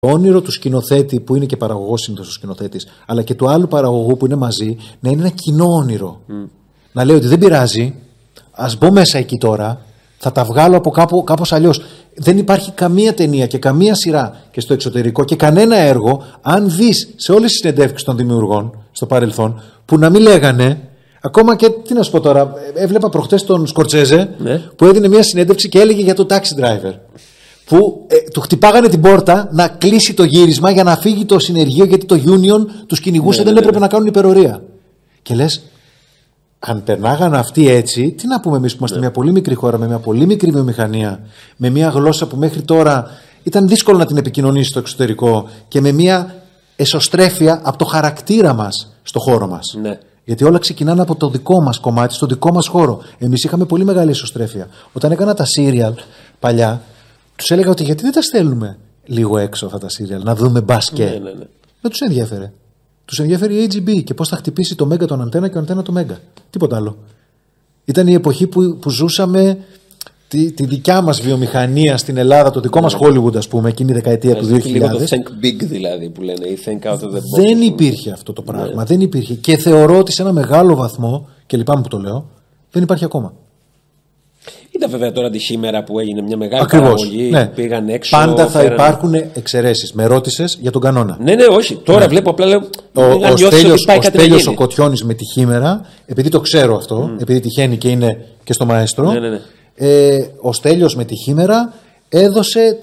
όνειρο του σκηνοθέτη, που είναι και παραγωγός συνήθως ο σκηνοθέτης, αλλά και του άλλου παραγωγού που είναι μαζί, να είναι ένα κοινό όνειρο. Να λέει ότι δεν πειράζει, ας μπω μέσα εκεί τώρα, θα τα βγάλω από κάπως αλλιώς. Δεν υπάρχει καμία ταινία και καμία σειρά και στο εξωτερικό και κανένα έργο, αν δεις σε όλες τις συνεντεύξεις των δημιουργών στο παρελθόν, που να μην λέγανε. Ακόμα και, τι να σου πω τώρα, έβλεπα προχτές τον Σκορτσέζε, που έδινε μια συνέντευξη και έλεγε για το Taxi Driver. Που του χτυπάγανε την πόρτα να κλείσει το γύρισμα για να φύγει το συνεργείο, γιατί το Union τους κυνηγούσε, δεν έπρεπε να κάνουν υπερορία. Και λες, αν περνάγανε αυτοί έτσι, τι να πούμε εμείς που είμαστε μια πολύ μικρή χώρα, με μια πολύ μικρή βιομηχανία, με μια γλώσσα που μέχρι τώρα ήταν δύσκολο να την επικοινωνήσει στο εξωτερικό και με μια εσωστρέφεια από το χαρακτήρα μας στο χώρο μας. Ναι. Γιατί όλα ξεκινάνε από το δικό μας κομμάτι, στο δικό μας χώρο. Εμείς είχαμε πολύ μεγάλη εσωστρέφεια. Όταν έκανα τα serial παλιά, τους έλεγα ότι γιατί δεν τα στέλνουμε λίγο έξω αυτά τα serial, να δούμε μπάσκετ. Δεν τους ενδιαφέρε. Τους ενδιαφέρει η AGB και πώς θα χτυπήσει το Μέγκα τον Αντένα και ο Αντένα το Μέγκα. Τίποτα άλλο. Ήταν η εποχή που ζούσαμε τη δικιά μας βιομηχανία στην Ελλάδα, το δικό μας Hollywood, ας πούμε, εκείνη η δεκαετία του 2000. Λίγο το think big δηλαδή που λένε, ή think out of the box. Δεν υπήρχε αυτό το πράγμα. Δεν υπήρχε. Και θεωρώ ότι σε ένα μεγάλο βαθμό, και λυπάμαι που το λέω, δεν υπάρχει ακόμα. Ήταν βέβαια τώρα τη σήμερα που έγινε μια μεγάλη παραγωγή, πήγαν έξω. Πάντα θα υπάρχουν εξαιρέσεις. Με ρώτησες για τον κανόνα. Ναι, όχι. Τώρα βλέπω απλά λέω. Ο Στέλιος ο Κοτιώνης με τη Χήμερα, επειδή το ξέρω αυτό, επειδή τυχαίνει και είναι και στο Μαέστρο, ο Στέλιος με τη Χήμερα έδωσε.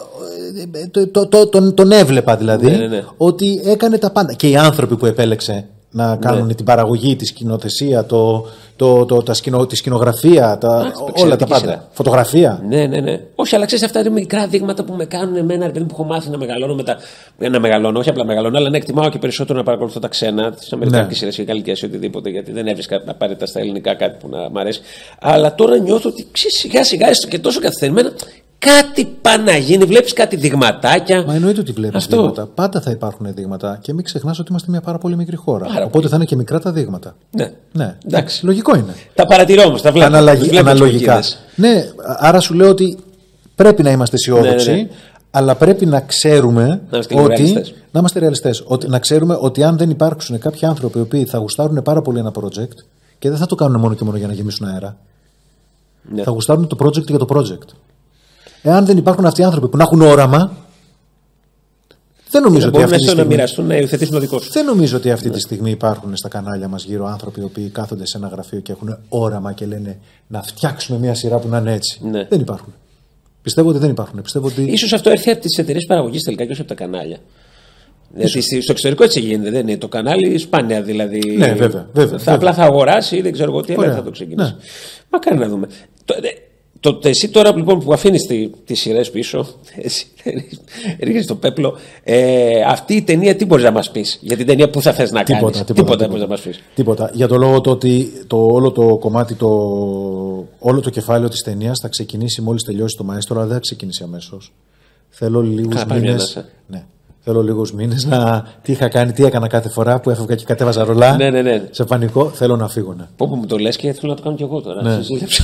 Τον έβλεπα δηλαδή, ότι έκανε τα πάντα. Και οι άνθρωποι που επέλεξε να κάνουν την παραγωγή, τη σκηνοθεσία, τη σκηνογραφία, όλα τα πάντα. Φωτογραφία. Ναι. Όχι, αλλά ξέρεις, αυτά είναι μικρά δείγματα που με κάνουν εμένα, που έχω μάθει να μεγαλώνω να μεγαλώνω, όχι απλά μεγαλώνω, αλλά να εκτιμάω και περισσότερο να παρακολουθώ τα ξένα, τις αμερικανικές σειρές ή γαλλικές ή οτιδήποτε, γιατί δεν έβρισκα απαραίτητα στα ελληνικά κάτι που να μ' αρέσει. Αλλά τώρα νιώθω ότι σιγά σιγά, έστω και τόσο καθυστερημένα, κάτι πάει να γίνει, βλέπεις κάτι δειγματάκια. Μα εννοείται ότι βλέπεις δείγματα. Πάντα θα υπάρχουν δείγματα και μην ξεχνάς ότι είμαστε μια πάρα πολύ μικρή χώρα. Οπότε θα είναι και μικρά τα δείγματα. Ναι. Εντάξει. Λογικό είναι. Τα παρατηρώ όμως, τα βλέπω. Αναλογικά. Ναι, άρα σου λέω ότι πρέπει να είμαστε αισιόδοξοι, αλλά πρέπει να ξέρουμε να είμαστε ρεαλιστές. Να ξέρουμε ότι αν δεν υπάρξουν κάποιοι άνθρωποι οι οποίοι θα γουστάρουν πάρα πολύ ένα project και δεν θα το κάνουν μόνο και μόνο για να γεμίσουν αέρα. Θα γουστάρουν το project για το project. Εάν δεν υπάρχουν αυτοί οι άνθρωποι που να έχουν όραμα, δεν νομίζω ότι αυτή τη στιγμή. Να μοιραστούν, να υιοθετήσουν το δικό σου. Δεν νομίζω ότι αυτή τη στιγμή υπάρχουν στα κανάλια μας γύρω άνθρωποι οι οποίοι κάθονται σε ένα γραφείο και έχουν όραμα και λένε να φτιάξουμε μια σειρά που να είναι έτσι. Δεν υπάρχουν. Πιστεύω ότι δεν υπάρχουν. Ίσως αυτό έρθει από τις εταιρείες παραγωγής τελικά και όχι από τα κανάλια. Γιατί στο εξωτερικό έτσι γίνεται. Δεν είναι το κανάλι σπάνια δηλαδή. Ναι, βέβαια. Απλά θα αγοράσει ή δεν ξέρω εγώ τι, αλλά θα το ξεκινήσει. Μακάρι να δούμε. Εσύ τώρα λοιπόν που αφήνεις τις σειρές πίσω, ρίχνεις το πέπλο, αυτή η ταινία τι μπορείς να μας πεις για την ταινία που θα θες να κάνεις? Τίποτα μπορείς να μας πεις. Τίποτα. Για το λόγο ότι όλο το κομμάτι, όλο το κεφάλαιο της ταινίας θα ξεκινήσει μόλις τελειώσει το Μαέστρο, αλλά δεν θα ξεκινήσει αμέσως. Θέλω λίγους μήνες. Θέλω λίγους μήνες να. Τι είχα κάνει, τι έκανα κάθε φορά που έφευγα και κατέβαζα ρολά. Ναι. Σε πανικό, θέλω να φύγω. Πω μου το λες και θέλω να το κάνω κι εγώ τώρα.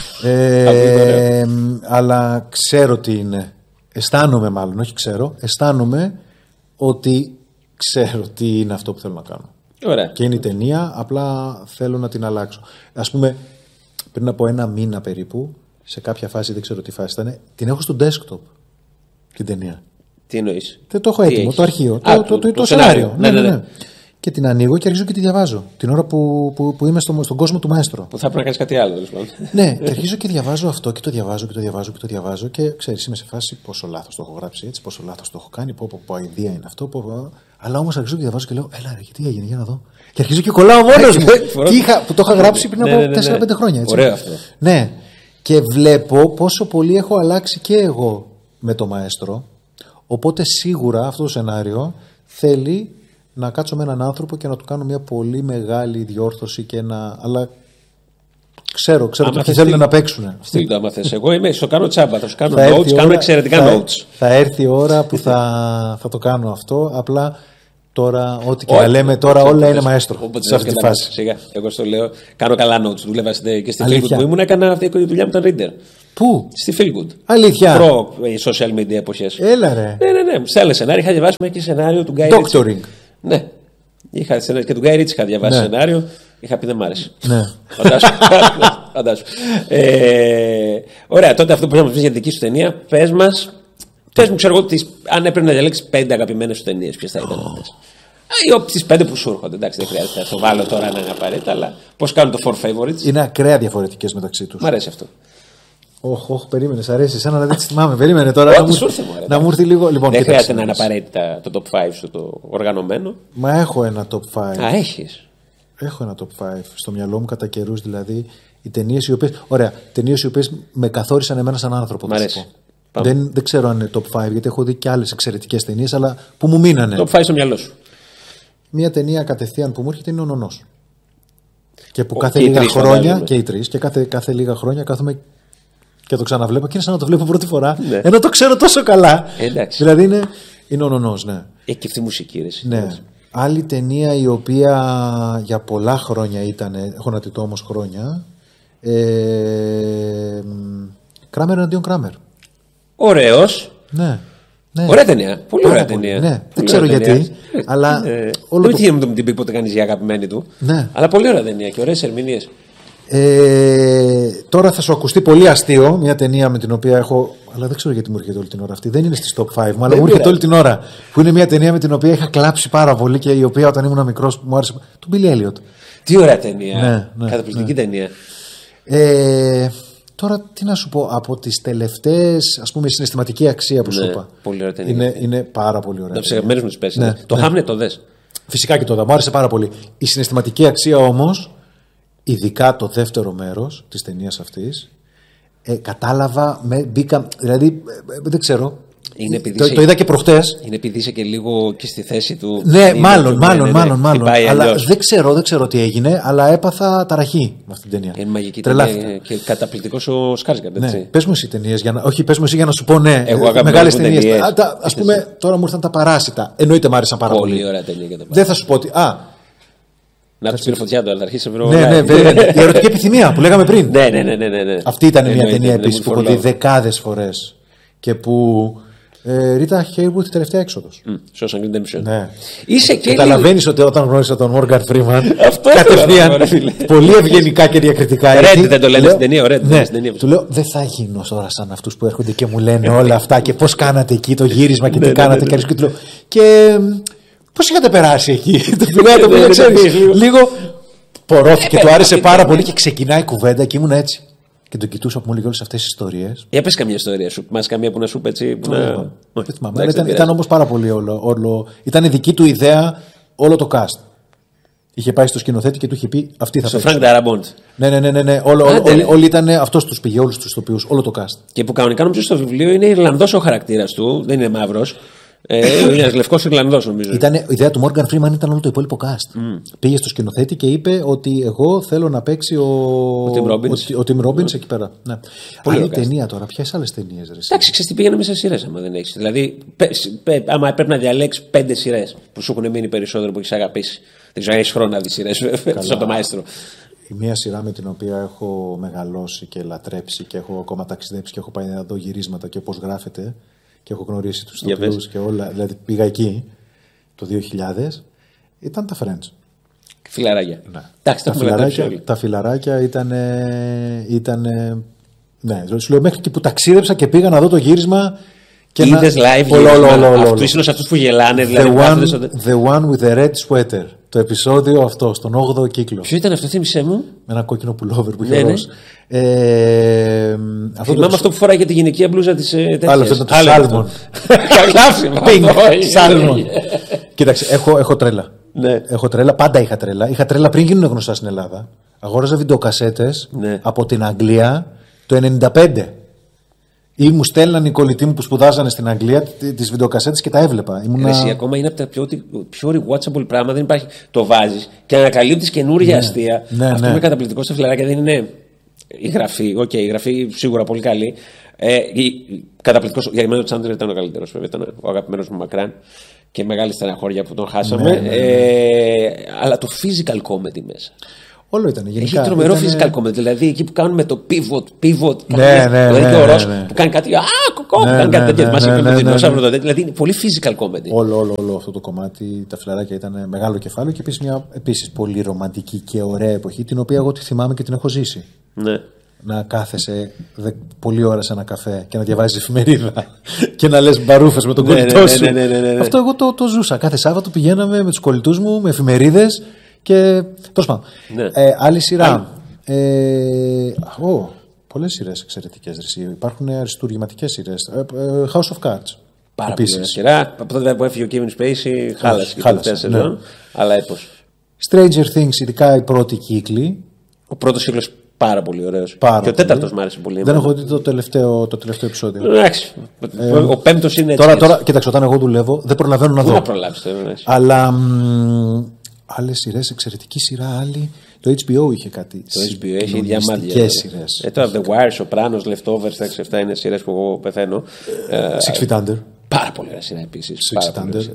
Αλλά ξέρω τι είναι. Αισθάνομαι μάλλον, όχι ξέρω. Αισθάνομαι ότι ξέρω τι είναι αυτό που θέλω να κάνω. Ωραία. Και είναι η ταινία, απλά θέλω να την αλλάξω. Ας πούμε, πριν από ένα μήνα περίπου, σε κάποια φάση, δεν ξέρω τι φάση ήταν, την έχω στο desktop την ταινία. Τι εννοείς? Δεν το έχω έτοιμο, το αρχείο, το σενάριο. Ναι. Και την ανοίγω και αρχίζω και τη διαβάζω. Την ώρα που είμαι στον κόσμο του Μαέστρο. Που θα πρέπει να κάνεις κάτι άλλο. Ναι, και αρχίζω και διαβάζω αυτό και το διαβάζω. Και ξέρεις, είμαι σε φάση πόσο λάθος το έχω γράψει έτσι, πόσο λάθος το έχω κάνει, πω αηδία είναι αυτό. Αλλά όμως αρχίζω και διαβάζω και λέω, έλα ρε, τι έγινε, για να δω. Και αρχίζω και κολλάω μόνος μου. Που το είχα γράψει πριν από 4-5 χρόνια. Ωραίο αυτό. Ναι. Και βλέπω πόσο πολύ έχω αλλάξει και εγώ με το Μαέστρο. Οπότε σίγουρα αυτό το σενάριο θέλει να κάτσω με έναν άνθρωπο και να του κάνω μια πολύ μεγάλη διόρθωση και αλλά ξέρω ότι θέλουν να παίξουν. Στείλ το άμα θες. Εγώ είμαι, στο κάνω τσάμπα, θα σου κάνω notes, κάνω εξαιρετικά notes. Θα έρθει η ώρα που θα το κάνω αυτό, απλά τώρα ό,τι και να λέμε τώρα όλα είναι Μαέστρο σε αυτή τη φάση. Εγώ στο λέω, κάνω καλά notes, δούλευα και στη Facebook που ήμουν, έκανα αυτή η δουλειά μου, ήταν reader. Πού? Στη Feel Good. Αλήθεια. Social media εποχές. Έλα ρε. Ναι. Στέλνε σενάρια. Είχα διαβάσει και σενάριο του Guy Ritchie. Doctoring. Ναι. Και του Guy Ritchie είχα διαβάσει σενάριο. Είχα πει δεν μ' άρεσε. Ναι. Φαντάσου. Ωραία, τότε αυτό που θα μας πεις για τη δική σου ταινία, πες μου, ξέρω εγώ, αν έπρεπε να διαλέξεις 5 αγαπημένες σου ταινίες, ποιες θα ήταν αυτές. Ή τις 5 που σου έρχονται. Εντάξει, δεν χρειάζεται να το βάλω τώρα να είναι απαραίτητα, αλλά πώς κάνουν το 4 favorites. Είναι ακραία διαφορετικές μεταξύ τους. Μ' αρέσει αυτό. Όχι, περίμενε, αρέσει. Σαν να δεν τις θυμάμαι. Περίμενε τώρα να μου έρθει λίγο. Λοιπόν, δεν χρειάζεται να είναι απαραίτητα το top 5 σου το οργανωμένο. Μα έχω ένα top 5. Α, έχεις. Έχω ένα top 5 στο μυαλό μου κατά καιρούς, δηλαδή οι ταινίες οι οποίες. Ωραία, ταινίες οι οποίες με καθόρισαν εμένα σαν άνθρωπο. Μ' αρέσει. Δεν ξέρω αν είναι top 5, γιατί έχω δει και άλλες εξαιρετικές ταινίες, αλλά που μου μείνανε. Top 5 στο μυαλό σου. Μία ταινία κατευθείαν που μου έρχεται είναι ο Νονός. Και που κάθε λίγα χρόνια. Και οι τρεις. Και κάθε λίγα χρόνια κάθομαι και το ξαναβλέπω και είναι σαν να το βλέπω πρώτη φορά. Ναι. Ενώ το ξέρω τόσο καλά. Εντάξει. Δηλαδή είναι ο Νονός, ναι. Έχει και αυτή η μουσική, ρε. Ναι. Άλλη ταινία η οποία για πολλά χρόνια ήταν. Έχω να τη δω όμως χρόνια. Κράμερ εναντίον Κράμερ. Ωραίος. Ναι. Ναι. Ωραία ταινία. Πολύ ωραία ταινία. Ναι. Δεν ξέρω γιατί. Αλλά. Δεν είχε να την πει ποτέ κανείς για αγαπημένη του. Ναι. Αλλά πολύ ωραία ταινία και ωραίες ερμηνείες. Τώρα θα σου ακουστεί πολύ αστείο. Μια ταινία με την οποία έχω. Αλλά δεν ξέρω γιατί μου έρχεται όλη την ώρα αυτή. Δεν είναι στις top 5 μου, αλλά μου έρχεται όλη την ώρα. Που είναι μια ταινία με την οποία είχα κλάψει πάρα πολύ και η οποία όταν ήμουν μικρός μου άρεσε. Του Billy Elliot. Τι ωραία ταινία. Ναι, καταπληκτική ταινία. Τώρα τι να σου πω, από τις τελευταίες, ας πούμε, η συναισθηματική αξία που σου είπα. Πολύ ωραία ταινία. Είναι πάρα πολύ ωραία. Να ψεγμένους μου πέσει. Ναι, το Hamlet το δες. Φυσικά και το δω, μου άρεσε πάρα πολύ. Η συναισθηματική αξία όμως, ειδικά το δεύτερο μέρος της ταινίας αυτής, κατάλαβα, μπήκα, δηλαδή δεν ξέρω. Το είδα και προχτές. Είναι επειδή είσαι και λίγο και στη θέση του. Ναι, μάλλον. Αλλά δεν ξέρω τι έγινε, αλλά έπαθα ταραχή με αυτή την ταινία. Είναι μαγική ταινία και καταπληκτικός ο Σκάρσγκαρντ. Ναι. Πες μου εσύ ταινίες, όχι, πες μου εσύ για να σου πω ναι. Εγώ μεγάλες ταινίες. Ας πούμε, τώρα μου ήρθαν τα Παράσιτα. Εννοείται μ' άρεσαν πάρα πολύ. Πολύ ωραία ταινία για τα Δεν θα σου πω ότι. Να του πήρε φωτιά του, αλλά θα αρχίσει να βρω. Ναι, η ερωτική επιθυμία που λέγαμε πριν. Ναι. Αυτή ήταν μια ταινία επίσης που έχω δει δεκάδες φορές και που. Ρίτα Χέιουρουθ, η τελευταία έξοδος. Shawshank Redemption. Ναι. Είσαι και. Καταλαβαίνεις ότι όταν γνώρισα τον Μόργαν Φρήμαν. Κατευθείαν. Πολύ ευγενικά και διακριτικά. Ρέντι δεν το λένε στην ταινία, ωραία. Του λέω δεν θα γίνω τώρα σαν αυτούς που έρχονται και μου λένε όλα αυτά και πώς κάνατε εκεί το γύρισμα και τι κάνατε. Και πώς είχατε περάσει εκεί. Το λίγο πορώθηκε, του άρεσε πάρα πολύ και ξεκινάει η κουβέντα και ήμουν έτσι. Και τον κοιτούσα που μου έλεγε όλες αυτές τις ιστορίες. Για πες καμία ιστορία σου. Μας καμία που να σου πει έτσι. Δεν θυμάμαι. Ήταν όμως πάρα πολύ όλο. Ήταν δική του ιδέα όλο το cast. Είχε πάει στο σκηνοθέτη και του είχε πει αυτή θα παίξει. Στο Frank Darabont. Ναι. Όλοι ήταν. Αυτός τους πήγε, όλους τους ηθοποιούς, όλο το cast. Και που κανονικά νομίζω στο βιβλίο είναι Ιρλανδός ο χαρακτήρας του, δεν είναι μαύρος. Είναι ένας λευκός Ιρλανδός νομίζω. Η ιδέα του Morgan Freeman ήταν όλο το υπόλοιπο cast. Πήγε στο σκηνοθέτη και είπε ότι εγώ θέλω να παίξει ο Tim Robbins εκεί πέρα. Ναι. Άλλη ταινία τώρα, ποιες άλλες ταινίες? Εντάξει, ξέρεις τι, πήγαινε μέσα σειρές άμα δεν έχεις. Δηλαδή, άμα πρέπει να διαλέξεις 5 σειρές που σου έχουν μείνει περισσότερο που έχεις αγαπήσει. Δεν ξέρω αν έχεις χρόνο να δεις σειρές, από το Μαέστρο. Η μία σειρά με την οποία έχω μεγαλώσει και λατρέψει και έχω ακόμα ταξιδέψει και έχω πάει να δω γυρίσματα και πώς γράφεται. Και έχω γνωρίσει τους ηθοποιούς και όλα. Δηλαδή πήγα εκεί το 2000. Ήταν τα Friends. Φιλαράκια. Ναι. Εντάξει, τα φιλαράκια ήταν. Ναι, σου λέω μέχρι και που ταξίδεψα και πήγα να δω το γύρισμα. Είδες live. Αυτού ήσουν αυτούς που γελάνε. The one with the red sweater. Το επεισόδιο αυτό, στον 8ο κύκλο. Ποιο ήταν αυτό, θύμισέ μου? Με ένα κόκκινο πουλόβερ που είχε δώσει. Θυμάμαι αυτό που φοράει και τη γυναικεία μπλούζα της τέτοιας. Άλλο, αυτό ήταν το Σάλμον. Σάλμον. Κοίταξε, έχω τρέλα. Έχω τρέλα, πάντα είχα τρέλα. Είχα τρέλα πριν γίνουν γνωστά στην Ελλάδα. Αγόραζα βιντεοκασέτες από την Αγγλία το 1995. Ή μου στέλναν οι κολλητοί μου που σπουδάζανε στην Αγγλία τις βιντεοκασέτες και τα έβλεπα. Εσύ ακόμα είναι από τα πιο rewatchable πράγματα. Δεν υπάρχει. Το βάζεις και ανακαλύπτεις καινούργια αστεία. Αυτό είναι καταπληκτικό στα φιλαράκια. Δεν είναι η γραφή. Η γραφή σίγουρα πολύ καλή. Καταπληκτικός. Για μένα ο Τσάντλερ ήταν ο καλύτερος. Ήταν ο αγαπημένος μου μακράν. Και μεγάλη στεναχώρια που τον χάσαμε. Αλλά το physical comedy μέσα. Όλο ήταν. Γενικά, έχει τρομερό physical comedy. Δηλαδή εκεί που κάνουμε το pivot. Δηλαδή και ο Ρος που κάνει κάτι. Κοκό, που κάνει κάτι τέτοιο. Μα είπε με την Οσάβρο. Δηλαδή είναι πολύ physical comedy. Όλο αυτό το κομμάτι, τα φιλαράκια ήταν μεγάλο κεφάλαιο και επίσης μια πολύ ρομαντική και ωραία εποχή, την οποία εγώ τη θυμάμαι και την έχω ζήσει. Ναι. Να κάθεσαι πολλή ώρα σε ένα καφέ και να διαβάζεις εφημερίδα και να λες μπαρούφες με τον κολλητό σου. Αυτό εγώ το ζούσα. Κάθε Σάββατο πηγαίναμε με τους κολλητούς μου, με εφημερίδες και. Τέλος πάντων. Άλλη σειρά. Πολλές σειρές εξαιρετικές. Υπάρχουν αριστούργηματικές σειρές. House of Cards. Πάρα πολύ σειρά. Από τότε που έφυγε ο Kevin Spacey, χάλασε και τελευταία σεζόν. Αλλά έπως. Stranger Things, ειδικά η πρώτη κύκλη. Ο πρώτος κύκλος πάρα πολύ ωραίος. Και ο τέταρτος μου άρεσε πολύ. Δεν έχω δει το τελευταίο επεισόδιο. Εντάξει. Ο πέμπτος είναι έτσι. Τώρα, κοίταξε, όταν εγώ δουλεύω, δεν προλαβαίνω να δω. Δεν προλάβεις το. Αλλά άλλες σειρές, εξαιρετική σειρά, άλλη. Το HBO είχε κάτι. Το HBO έχει διαμάντια. Σειρές. Τώρα The Wire, Sopranos, Leftovers, αυτά είναι σειρές που εγώ πεθαίνω. Six Feet Under. Πάρα πολύ ωραία σειρά επίσης. Six Feet Under.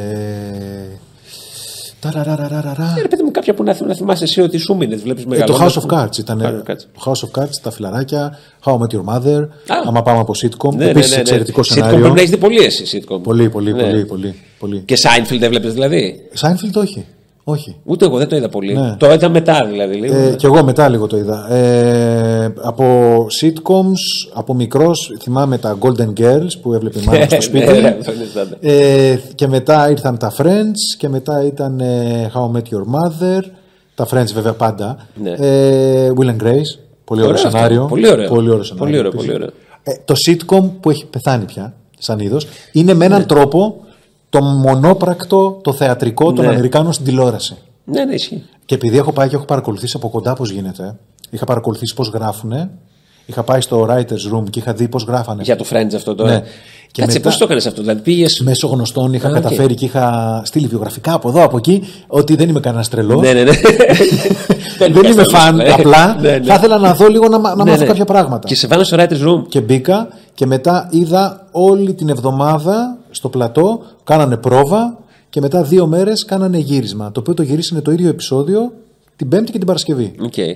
Ρε παιδί μου, κάποια που να θυμάσαι εσύ ότι σου μείνες, βλέπεις μεγάλο. Το House of Cards ήταν. Το House of Cards, τα φιλαράκια, How I Met Your Mother. Άμα πάμε από sitcom. Επίσης εξαιρετικό σενάριο. Sitcom πρέπει να έχεις δει πολύ εσύ. Sitcom. Πολύ. Και Seinfeld έβλεπες δηλαδή? Seinfeld όχι. Ούτε εγώ δεν το είδα πολύ. Το είδα μετά δηλαδή. Και εγώ μετά λίγο το είδα. Από sitcoms, από μικρός θυμάμαι τα Golden Girls που έβλεπε η μάνα στο σπίτι. Και μετά ήρθαν τα Friends και μετά ήταν How I Met Your Mother. Τα Friends βέβαια πάντα. Will and Grace. Πολύ ωραίο σενάριο. Πολύ ωραίο. Το sitcom που έχει πεθάνει πια σαν είδος είναι με έναν τρόπο το μονόπρακτο, το θεατρικό των Αμερικάνων στην τηλεόραση. Ναι, ισχύει. Και επειδή έχω πάει και έχω παρακολουθήσει από κοντά πώς γίνεται, είχα παρακολουθήσει πώς γράφουνε, είχα πάει στο Writer's Room και είχα δει πώς γράφανε. Για το Friends αυτό τώρα. Ναι. Κάτσε, πώς το έκανες αυτό, δηλαδή πήγες. Μέσω γνωστών είχα καταφέρει και είχα στείλει βιογραφικά από εδώ, από εκεί, ότι δεν είμαι κανένας τρελός. Ναι. Δεν είμαι φαν, απλά θα ήθελα να δω λίγο να μάθω κάποια πράγματα. Και σε βάλω στο Writer's Room. Και μπήκα και μετά είδα όλη την εβδομάδα στο πλατό, κάνανε πρόβα και μετά 2 μέρες κάνανε γύρισμα. Το οποίο το γυρίσανε το ίδιο επεισόδιο την Πέμπτη και την Παρασκευή.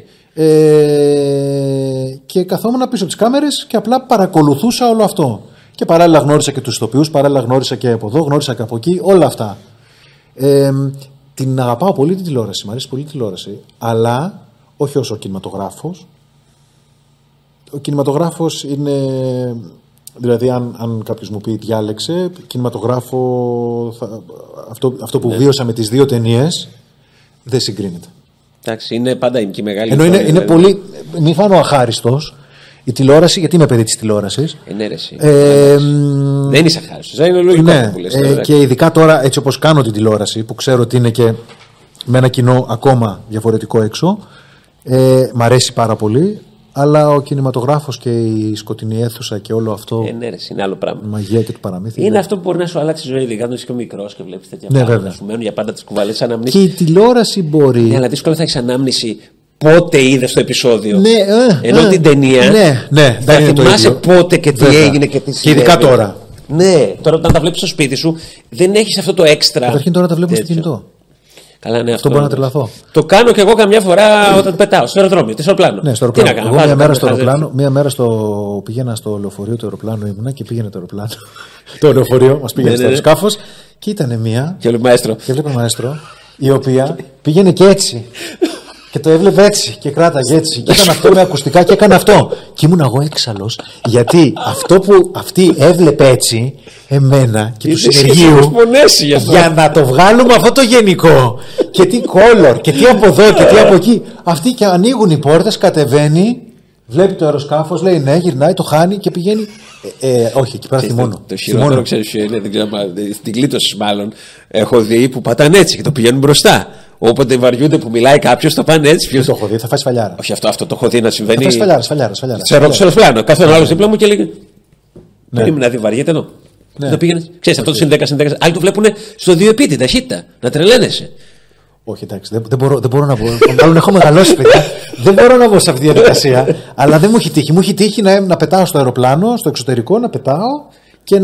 Και καθόμουν πίσω από τις κάμερες και απλά παρακολουθούσα όλο αυτό. Και παράλληλα γνώρισα και τους ηθοποιούς, παράλληλα γνώρισα και από εδώ, γνώρισα και από εκεί, όλα αυτά. Την αγαπάω πολύ την τηλεόραση, μου αρέσει πολύ η τηλεόραση, αλλά όχι όσο ο κινηματογράφος. Ο κινηματογράφος είναι, δηλαδή αν κάποιος μου πει διάλεξε, κινηματογράφο, αυτό που βίωσα με τις 2 ταινίες, δεν συγκρίνεται. Εντάξει, είναι πάντα η μεγάλη. Ενώ είναι πολύ, μη φάνω αχάριστος, η τηλεόραση, γιατί είμαι παιδί της τηλεόρασης. Δεν είσαι αχάριστος, δεν είναι λογικό που λες. Και ειδικά τώρα, έτσι όπως κάνω την τηλεόραση, που ξέρω ότι είναι και με ένα κοινό ακόμα διαφορετικό έξω, μ' αρέσει πάρα πολύ, αλλά ο κινηματογράφος και η σκοτεινή αίθουσα και όλο αυτό. Είναι άλλο πράγμα. Η μαγεία και το παραμύθι. Είναι αυτό που μπορεί να σου αλλάξει τη ζωή, ειδικά όταν είσαι και μικρός και βλέπεις τέτοια πράγματα. Σου μένουν για πάντα τις κουβαλές αναμνήσεις. Και η τηλεόραση μπορεί. Ναι, αλλά δύσκολα θα έχεις ανάμνηση. Πότε είδες το επεισόδιο. Ναι, ενώ την ταινία. Θα θυμάσαι πότε και τι έγινε και τι συνέβη. Και ειδικά τώρα. Ναι, τώρα όταν τα βλέπεις στο σπίτι σου, δεν έχεις αυτό το έξτρα. Καταρχήν τώρα τα βλέπουμε στο κινητό. Καλά, ναι, αυτό μπορεί να τρελαθώ. Το κάνω κι εγώ καμιά φορά όταν πετάω στο αεροδρόμιο, στο αεροπλάνο. Ναι, στο αεροπλάνο. Εγώ μία μέρα πήγαινα στο λεωφορείο του αεροπλάνου, ήμουνα και πήγαινε το αεροπλάνο. Το λεωφορείο μας πήγαινε στο αεροσκάφος και ήταν μία. Και έβλεπε μαέστρο, η οποία πήγαινε και έτσι. Και το έβλεπε έτσι και κράταγε έτσι. Και έκανε αυτό με ακουστικά και έκανε αυτό. Και ήμουν εγώ έξαλλος, γιατί αυτό που αυτή έβλεπε έτσι, εμένα και του συνεργείου, για να το βγάλουμε αυτό το γενικό. Και τι color, και τι από εδώ και τι από εκεί. Αυτοί και ανοίγουν οι πόρτες, κατεβαίνει, βλέπει το αεροσκάφος, λέει ναι, γυρνάει, το χάνει και πηγαίνει. Όχι, εκεί πέρα θυμώνω. Το χειρότερο ξέρεις ποιο είναι, δεν ξέρω, στην κλήτωση μάλλον. Έχω δει που πατάνε έτσι και το πηγαίνουν μπροστά. Όποτε βαριούνται που μιλάει κάποιος, το πάνε έτσι. Ποιος το έχω δει, θα φάει σφαλιάρα. Όχι, αυτό το έχω δει να συμβαίνει. Θα φάει σφαλιάρα. Σε αεροπλάνο. Κάθε άλλο δίπλα μου και λέει. Περίμενα να δει, βαριέται εδώ. Το πήγαινε. Ξέρεις, αυτό το συν 10 συν 10. Άλλοι το βλέπουν στο 2 επί την ταχύτητα. Να τρελαίνεσαι. Όχι, εντάξει, δεν μπορώ να πω. Μάλλον έχω μεγαλώσει, παιδιά. Δεν μπορώ να μπω σε αυτή τη διαδικασία. Αλλά δεν μου έχει τύχει. Μου έχει τύχει να πετάω στο αεροπλάνο, στο εξωτερικό, να πετάω και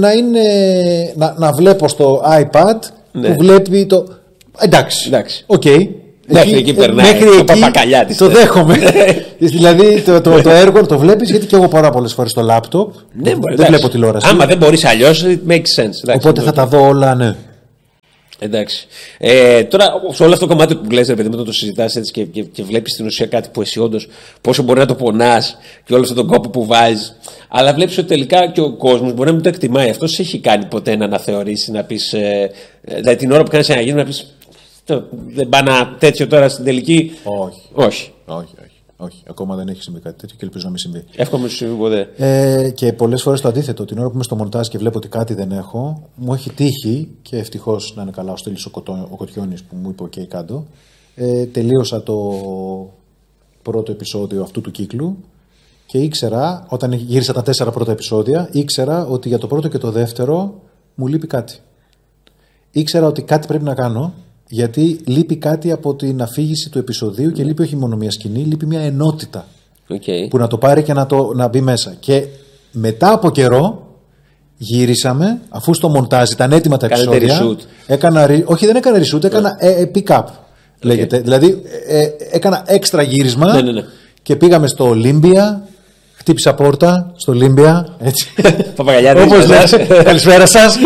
να βλέπω στο iPad που βλέπει το. Εντάξει. Οκ. Μέχρι εκεί περνάει. Μέχρι το εκεί παπακαλιά το δέχομαι. Δηλαδή το έργο το βλέπεις, γιατί και εγώ πάρα πολλές φορές στο λάπτοπ. Δεν βλέπω τηλεόραση. Άμα δεν μπορείς αλλιώς, it makes sense. Οπότε θα τα δω όλα, ναι. Εντάξει. Τώρα, σε όλο αυτό το κομμάτι που λες, ρε παιδί, το συζητάς έτσι και βλέπεις στην ουσία κάτι που εσύ όντως πόσο μπορεί να το πονάς και όλο αυτόν τον κόπο που βάζεις. Αλλά βλέπεις ότι τελικά και ο κόσμος μπορεί να μην το εκτιμάει. Αυτό σε έχει κάνει ποτέ να αναθεωρήσει, να πεις. Δηλαδή την ώρα που κάνεις ένα γύρο να πεις. Δεν πάει ένα τέτοιο τώρα στην τελική. Όχι. Όχι. Ακόμα δεν έχει συμβεί κάτι τέτοιο και ελπίζω να μην συμβεί. Εύχομαι σου συμβεί ποτέ. Και πολλές φορές το αντίθετο. Την ώρα που είμαι στο μοντάζ και βλέπω ότι κάτι δεν έχω, μου έχει τύχει και ευτυχώς να είναι καλά ο Στέλιος ο Κοτιώνης που μου είπε: OK, κάτω. Τελείωσα το πρώτο επεισόδιο αυτού του κύκλου και ήξερα, όταν γύρισα τα 4 πρώτα επεισόδια, ήξερα ότι για το πρώτο και το δεύτερο μου λείπει κάτι. Ήξερα ότι κάτι πρέπει να κάνω. Γιατί λείπει κάτι από την αφήγηση του επεισοδίου και λείπει όχι μόνο μια σκηνή, λείπει μια ενότητα που να το πάρει και να μπει μέσα. Και μετά από καιρό γύρισαμε, αφού στο μοντάζ ήταν έτοιμα τα επεισόδια. Όχι, δεν έκανα reshoot, έκανα pick-up λέγεται. Δηλαδή έκανα έξτρα γύρισμα και πήγαμε στο Ολύμπια. Χτύπησα πόρτα στο Ολύμπια. Όπως λέτε, καλησπέρα σας.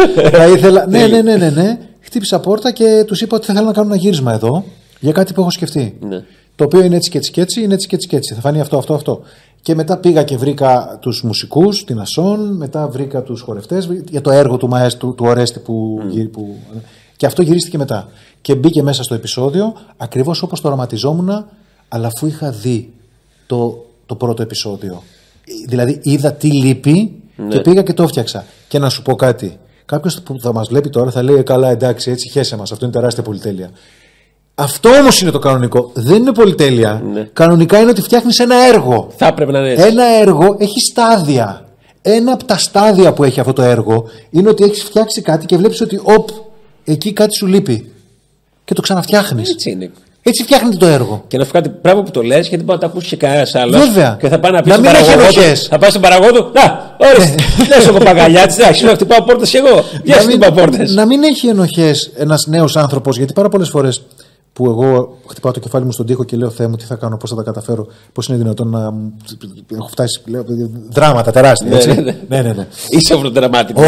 Ναι. Χτύπησα πόρτα και τους είπα ότι θα θέλω να κάνω ένα γύρισμα εδώ για κάτι που έχω σκεφτεί. Ναι. Το οποίο είναι έτσι και έτσι, είναι έτσι και έτσι. Θα φανεί αυτό. Και μετά πήγα και βρήκα τους μουσικούς, την Ασόν, μετά βρήκα τους χορευτές για το έργο του Μαέστρου, του Ορέστη και αυτό γυρίστηκε μετά. Και μπήκε μέσα στο επεισόδιο ακριβώς όπως το οραματιζόμουν, αλλά αφού είχα δει το πρώτο επεισόδιο. Δηλαδή είδα τι λείπει και πήγα και το έφτιαξα. Και να σου πω κάτι. Κάποιος που θα μας βλέπει τώρα θα λέει: καλά, εντάξει, έτσι χέσε μας. Αυτό είναι τεράστια πολυτέλεια. Αυτό όμως είναι το κανονικό. Δεν είναι πολυτέλεια. Ναι. Κανονικά είναι ότι φτιάχνεις ένα έργο. Θα έπρεπε να είναι έτσι. Ένα έργο έχει στάδια. Ένα από τα στάδια που έχει αυτό το έργο είναι ότι έχεις φτιάξει κάτι και βλέπεις ότι εκεί κάτι σου λείπει. Και το ξαναφτιάχνεις. Έτσι είναι. Έτσι φτιάχνετε το έργο. Και να σου κάνει πράγμα που το λες, γιατί μπορεί να το ακούσει και κανένα άλλο. Βέβαια. Και θα πάει να πει στον παραγωγό του. Θα πάει στον παραγωγό του. Να, ορίστε. Λες ο Παπαγαλιάτης, εντάξει, να χτυπάω πόρτες εγώ. Για χτυπάω πόρτες. Να μην έχει ενοχές ένας νέος άνθρωπος, γιατί πάρα πολλές φορές που εγώ χτυπάω το κεφάλι μου στον τοίχο και λέω: Θεέ μου, τι θα κάνω, πώς θα τα καταφέρω, πώς είναι δυνατόν να. Έχω φτάσει δράματα τεράστια. Ναι. Είσαι οβροδραματικό.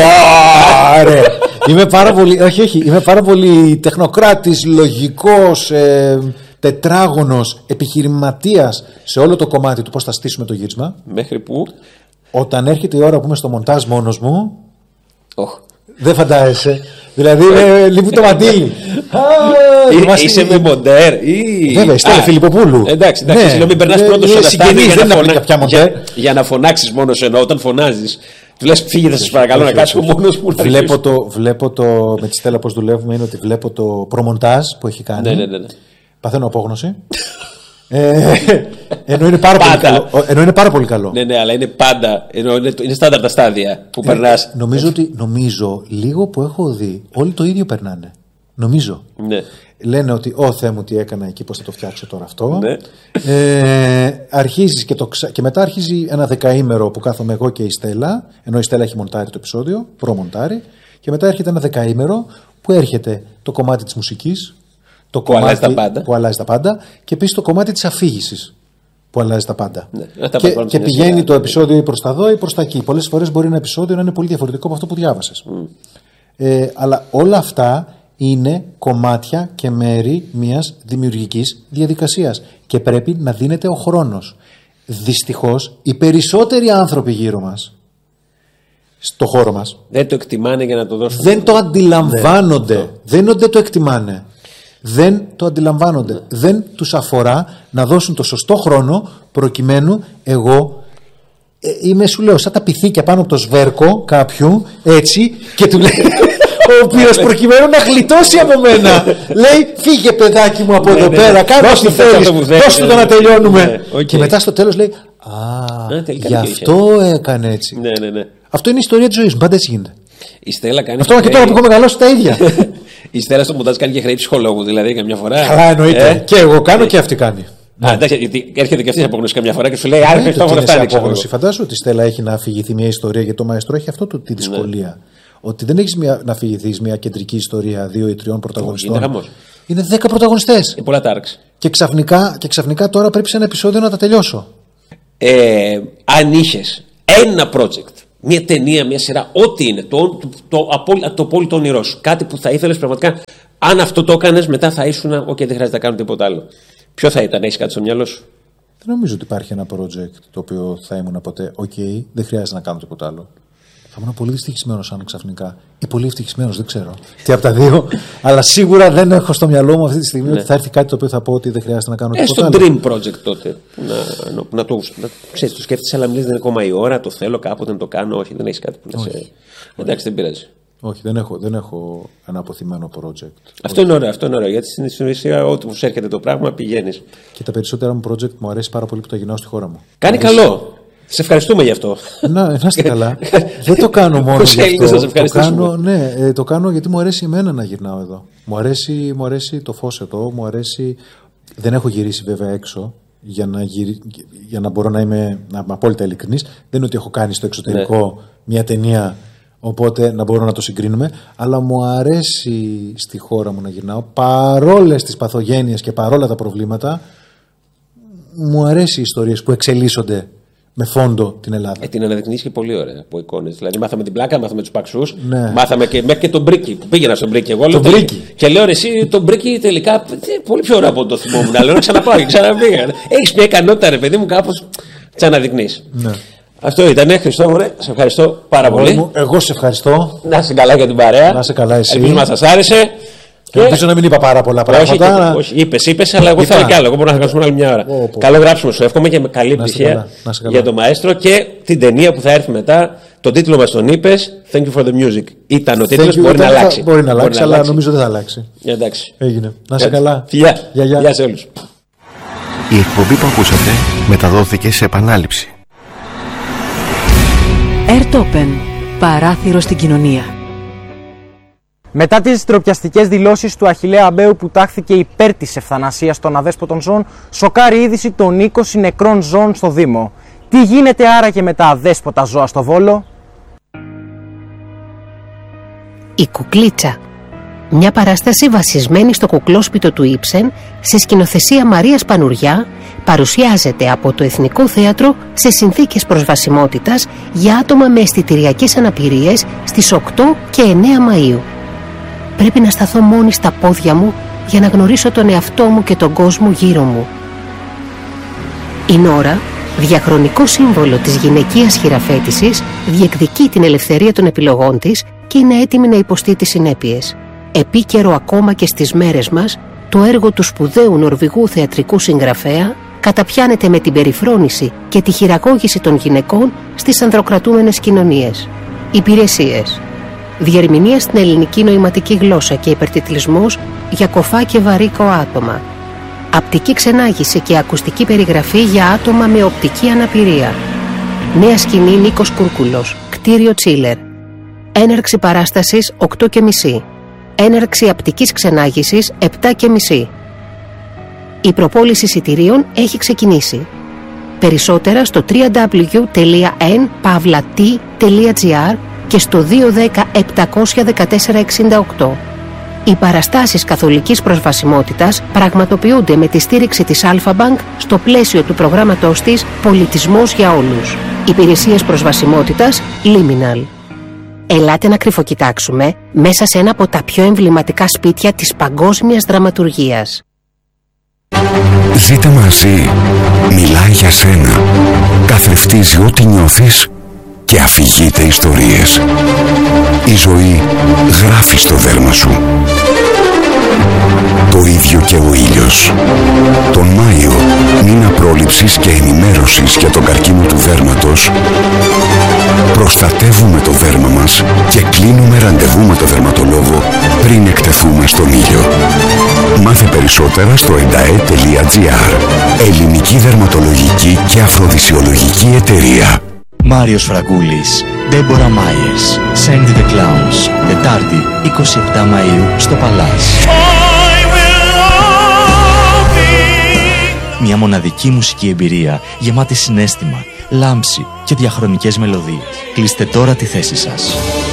Είμαι πάρα πολύ τεχνοκράτης, λογικός, τετράγωνος, επιχειρηματίας σε όλο το κομμάτι του πώς θα στήσουμε το γύρισμα. Μέχρι που? Όταν έρχεται η ώρα που είμαι στο μοντάζ μόνος μου. Δεν φαντάζεσαι. Δηλαδή λείπει το μαντίλι. Είσαι με μοντέρ βέβαια, Στέλλα Φιλιπποπούλου. Εντάξει, λέω μην περνάς πρώτος στον αστάνη για να φωνάξεις μόνος ενώ όταν φωνάζεις. Του λες: φύγετε, σας παρακαλώ να κάτσω μόνος μου. Βλέπω το. Με τη Στέλλα πώς δουλεύουμε είναι ότι βλέπω το προμοντάζ που έχει κάνει. Ναι. Παθαίνω απόγνωση. Ενώ είναι πάρα πολύ καλό. Ναι, αλλά είναι πάντα. Είναι στάνταρ τα στάδια που περνάς. Νομίζω λίγο που έχω δει, όλοι το ίδιο περνάνε. Νομίζω. Ναι. Λένε ότι Θεέ μου τι έκανα εκεί, πώς θα το φτιάξω τώρα αυτό. Ναι. Αρχίζεις και μετά αρχίζει ένα δεκαήμερο που κάθομαι εγώ και η Στέλλα, ενώ η Στέλλα έχει μοντάρει το επεισόδιο, προμοντάρει, και μετά έρχεται ένα δεκαήμερο που έρχεται το κομμάτι της μουσικής, το που αλλάζει τα πάντα, και επίσης το κομμάτι της αφήγησης που αλλάζει τα πάντα. Ναι. Και πηγαίνει το επεισόδιο ή προς τα εδώ ή προς τα εκεί. Πολλές φορές μπορεί ένα επεισόδιο να είναι πολύ διαφορετικό από αυτό που διάβασες. Αλλά όλα αυτά είναι κομμάτια και μέρη μιας δημιουργικής διαδικασίας και πρέπει να δίνεται ο χρόνος. Δυστυχώς οι περισσότεροι άνθρωποι γύρω μας, στο χώρο μας, δεν το εκτιμάνε για να το δώσουν. Δεν το αντιλαμβάνονται. Δεν το εκτιμάνε. Δεν το αντιλαμβάνονται. Δεν τους αφορά να δώσουν το σωστό χρόνο προκειμένου εγώ είμαι, σου λέω, σαν τα πυθίκια πάνω από το σβέρκο κάποιου, έτσι, και του λέει, ο οποίος προκειμένου να γλιτώσει από μένα λέει: φύγε παιδάκι μου από εδώ πέρα, κάνε ό,τι θέλεις, δώσ' του το να τελειώνουμε. Και μετά στο τέλος λέει: γι' αυτό έκανε έτσι. Ναι. Αυτό είναι η ιστορία της ζωής μου, πάντα έτσι γίνεται. Η Στέλλα κάνει. Αυτό και τώρα που έχω μεγαλώσει τα ίδια. Η Στέλλα στο μοντάζ κάνει και χρέη ψυχολόγου, δηλαδή καμιά φορά. Καλά, εννοείται. Και εγώ κάνω και αυτή κάνει. Εντάξει, γιατί έρχεται και αυτή σε απόγνωση καμιά φορά και σου λέει: άρα αυτό θα φτάνει. Φαντάζομαι ότι η Στέλλα έχει να αφηγηθεί μια ιστορία, γιατί το Μαέστρο έχει αυτό τη δυσκολία. Ότι δεν έχεις να αφηγηθείς μια κεντρική ιστορία 2 ή 3 πρωταγωνιστών. είναι 10 πρωταγωνιστές. Πολλά τάρξ. Και ξαφνικά τώρα πρέπει σε ένα επεισόδιο να τα τελειώσω. Αν είχες ένα project, μια ταινία, μια σειρά, ό,τι είναι, το απόλυτο όνειρό σου, κάτι που θα ήθελες πραγματικά, αν αυτό το έκανες, μετά θα ήσουν, δεν χρειάζεται να κάνω τίποτα άλλο. Ποιο θα ήταν, έχεις κάτι στο μυαλό σου? Δεν νομίζω ότι υπάρχει ένα project το οποίο θα ήμουν ποτέ, δεν χρειάζεται να κάνω τίποτα άλλο. Θα ήμουν πολύ δυστυχισμένος αν ξαφνικά. Ή πολύ ευτυχισμένος, δεν ξέρω. Τι από τα δύο. Αλλά σίγουρα δεν έχω στο μυαλό μου αυτή τη στιγμή ότι θα έρθει κάτι το οποίο θα πω ότι δεν χρειάζεται να κάνω τίποτα άλλο. Στο dream project τότε. Ξέρεις, το σκέφτεσαι, αλλά μιλείς, δεν είναι ακόμα η ώρα, το θέλω κάποτε να το κάνω. Όχι, δεν έχεις κάτι που να σε. Εντάξει, δεν πειράζει. Όχι, δεν έχω ένα αποθυμένο project. Αυτό είναι ωραίο, γιατί στην ουσία ό,τι μου έρχεται το πράγμα πηγαίνεις. Και τα περισσότερα μου project μου αρέσει πάρα πολύ που τα γυρνάω στη χώρα μου. Κάνει καλό. Σε ευχαριστούμε γι' αυτό. Να είστε καλά. Δεν το κάνω μόνο γι' αυτό. Το κάνω γιατί μου αρέσει εμένα να γυρνάω εδώ. Μου αρέσει το φως εδώ, μου αρέσει. Δεν έχω γυρίσει βέβαια έξω για να μπορώ να είμαι απόλυτα ειλικρινής. Δεν είναι ότι έχω κάνει στο εξωτερικό μια ταινία, οπότε να μπορώ να το συγκρίνουμε. Αλλά μου αρέσει στη χώρα μου να γυρνάω. Παρόλες τις παθογένειες και παρόλα τα προβλήματα, μου αρέσει οι ιστορίες που εξελίσσονται με φόντο την Ελλάδα. Την αναδεικνύεις και πολύ ωραία από εικόνες. Δηλαδή, μάθαμε την πλάκα, μάθαμε τους παξούς, μάθαμε μέχρι και τον Μπρίκι. Πήγαινα στον Μπρίκι εγώ. Και λέω εσύ, τον Μπρίκι τελικά πολύ πιο ωραίο από το θυμόμουν. Λέω να ξαναπάω και ξαναπήγα. Έχεις μια ικανότητα, ρε παιδί μου, κάπως τι αναδεικνύεις. Ναι. Αυτό ήτανε, Χριστόφορε. Σε ευχαριστώ πάρα πολύ. Εγώ σε ευχαριστώ. Να είσαι καλά για την παρέα. Να είσαι καλά εσύ. Ελπίζω να σας άρεσε. Ελπίζω να μην είπα πάρα πολλά πράγματα. Όχι, είπες, αλλά εγώ θέλω κι άλλο. Εγώ μπορώ να χάσουμε άλλη μια ώρα. Καλό γράψιμο σου εύχομαι και με καλή επιτυχία για τον μαέστρο και την ταινία που θα έρθει μετά. Τον τίτλο μας τον είπες. Thank you for the music. Ήταν ο τίτλος, μπορεί να αλλάξει. Μπορεί να αλλάξει, αλλά νομίζω δεν θα αλλάξει. Εντάξει. Έγινε. Να είσαι καλά. Γεια σε όλους. Η εκπομπή που ακούσατε μεταδόθηκε σε επανάληψη. Airtopen. Παράθυρο στην κοινωνία. Μετά τις ντροπιαστικές δηλώσεις του Αχιλλέα Αμπαίου που τάχθηκε υπέρ της ευθανασίας των αδέσποτων ζώων, σοκάρει είδηση των 20 νεκρών ζώων στο Δήμο. Τι γίνεται άραγε με τα αδέσποτα ζώα στο Βόλο? Η Κουκλίτσα. Μια παράσταση βασισμένη στο κουκλόσπιτο του Ήψεν, σε σκηνοθεσία Μαρίας Πανουριά, παρουσιάζεται από το Εθνικό Θέατρο σε συνθήκες προσβασιμότητας για άτομα με αισθητηριακές αναπηρίες στις 8 και 9 Μαΐου. Πρέπει να σταθώ μόνη στα πόδια μου για να γνωρίσω τον εαυτό μου και τον κόσμο γύρω μου. Η Νόρα, διαχρονικό σύμβολο της γυναικείας χειραφέτησης, διεκδικεί την ελευθερία των επιλογών της και είναι έτοιμη να υποστεί τις συνέπειες. Επίκαιρο ακόμα και στις μέρες μας, το έργο του σπουδαίου Νορβηγού θεατρικού συγγραφέα καταπιάνεται με την περιφρόνηση και τη χειραγώγηση των γυναικών στις ανδροκρατούμενες κοινωνίες. Υπηρεσίες. Διερμηνία στην ελληνική νοηματική γλώσσα και υπερτιτλισμός για κοφά και βαρύκο άτομα. Απτική ξενάγηση και ακουστική περιγραφή για άτομα με οπτική αναπηρία. Νέα σκηνή Νίκος Κούρκουλος, κτίριο Τσίλερ. Έναρξη παράστασης 8:30. Έναρξη απτικής ξενάγησης 7:30. Η προπόληση εισιτηρίων έχει ξεκινήσει. Περισσότερα στο www.n.pavlat.gr και στο 210-714-68. Οι παραστάσεις καθολικής προσβασιμότητας πραγματοποιούνται με τη στήριξη της Alpha Bank στο πλαίσιο του προγράμματός της «Πολιτισμός για όλους». Υπηρεσίες προσβασιμότητας Liminal. Ελάτε να κρυφοκοιτάξουμε μέσα σε ένα από τα πιο εμβληματικά σπίτια της παγκόσμιας δραματουργίας. Ζήτα μαζί. Μιλάει για σένα. Καθρεφτίζει ό,τι νιώθεις και αφηγείται ιστορίες. Η ζωή γράφει στο δέρμα σου. Το ίδιο και ο ήλιος. Τον Μάιο, μήνα πρόληψης και ενημέρωσης για τον καρκίνο του δέρματος, προστατεύουμε το δέρμα μας και κλείνουμε ραντεβού με το δερματολόγο πριν εκτεθούμε στον ήλιο. Μάθε περισσότερα στο endae.gr. Ελληνική δερματολογική και αφροδισιολογική εταιρεία. Μάριος Φραγκούλης, Ντέμπορα Μάιερς, Sandy the Clowns, Τετάρτη 27 Μαΐου στο Παλάς. Μια μοναδική μουσική εμπειρία γεμάτη συναίσθημα, λάμψη και διαχρονικές μελωδίες. Κλείστε τώρα τη θέση σας.